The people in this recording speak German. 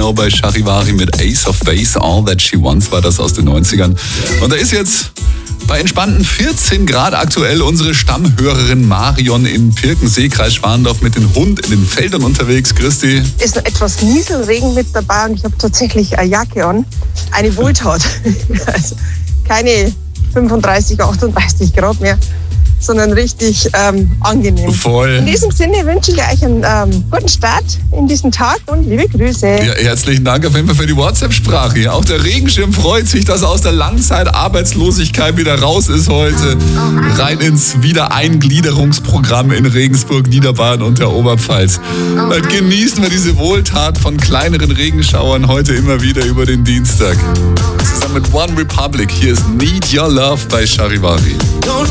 genau bei Charivari mit Ace of Base, All That She Wants war das aus den 90ern. Und da ist jetzt bei entspannten 14 Grad aktuell unsere Stammhörerin Marion in Pirkensee, Kreis Schwandorf, mit dem Hund in den Feldern unterwegs. Christi. Ist noch etwas Nieselregen mit dabei und ich habe tatsächlich eine Jacke an. Eine Wohltat. Also keine 35, 38 Grad mehr, sondern richtig angenehm. Voll. In diesem Sinne wünsche ich euch einen guten Start in diesen Tag und liebe Grüße. Ja, herzlichen Dank auf jeden Fall für die WhatsApp-Sprache. Auch der Regenschirm freut sich, dass er aus der Langzeitarbeitslosigkeit wieder raus ist heute. Rein ins Wiedereingliederungsprogramm in Regensburg, Niederbayern und der Oberpfalz. Dann genießen wir diese Wohltat von kleineren Regenschauern heute immer wieder über den Dienstag. Zusammen mit One Republic. Hier ist Need Your Love bei Charivari.